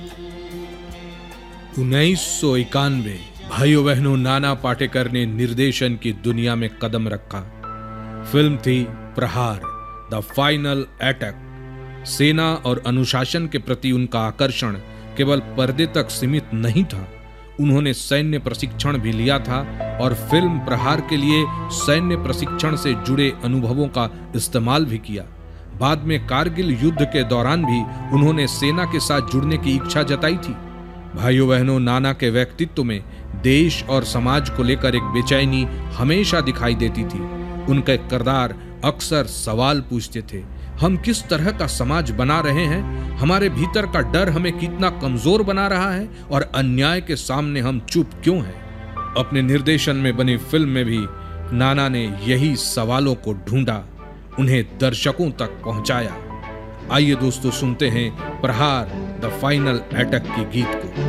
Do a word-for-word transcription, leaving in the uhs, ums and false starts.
उन्नीस सौ इक्यानवे भाइयों बहनों, नाना पाटेकर ने निर्देशन की दुनिया में कदम रखा। फिल्म थी प्रहार, द फाइनल अटैक। सेना और अनुशासन के प्रति उनका आकर्षण केवल पर्दे तक सीमित नहीं था, उन्होंने सैन्य प्रशिक्षण भी लिया था और फिल्म प्रहार के लिए सैन्य प्रशिक्षण से जुड़े अनुभवों का इस्तेमाल भी किया। बाद में कारगिल युद्ध के दौरान भी उन्होंने सेना के साथ जुड़ने की इच्छा जताई थी। भाइयों बहनों, नाना के व्यक्तित्व में देश और समाज को लेकर एक बेचैनी हमेशा दिखाई देती थी। उनके किरदार अक्सर सवाल पूछते थे, हम किस तरह का समाज बना रहे हैं, हमारे भीतर का डर हमें कितना कमजोर बना रहा है और अन्याय के सामने हम चुप क्यों हैं। अपने निर्देशन में बनी फिल्म में भी नाना ने यही सवालों को ढूंढा, उन्हें दर्शकों तक पहुंचाया। आइए दोस्तों, सुनते हैं प्रहार द फाइनल अटैक के गीत को।